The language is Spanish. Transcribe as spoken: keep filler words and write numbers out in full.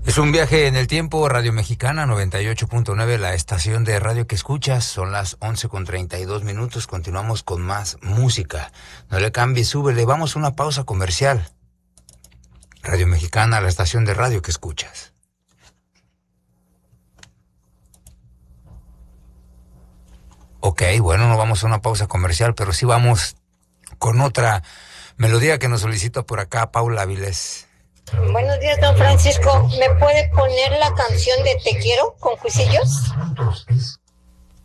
Es un viaje en el tiempo, Radio Mexicana noventa y ocho punto nueve, la estación de radio que escuchas. Son las once con treinta y dos minutos, continuamos con más música. No le cambies, súbele, vamos a una pausa comercial. Radio Mexicana, la estación de radio que escuchas. Ok, bueno, no vamos a una pausa comercial, pero sí vamos con otra melodía que nos solicita por acá Paula Avilés. Buenos días, don Francisco. ¿Me puede poner la canción de Te Quiero con Cuisillos?